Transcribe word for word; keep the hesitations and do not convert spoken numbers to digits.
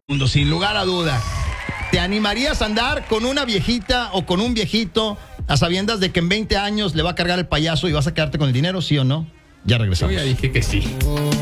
mundo, sin lugar a duda. ¿Te animarías a andar con una viejita o con un viejito a sabiendas de que en veinte años le va a cargar el payaso y vas a quedarte con el dinero, sí o no? Ya regresamos. Yo ya dije que sí.